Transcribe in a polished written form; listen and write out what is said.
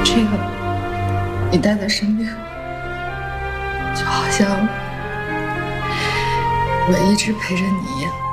这个你带在身边，就好像我一直陪着你一样。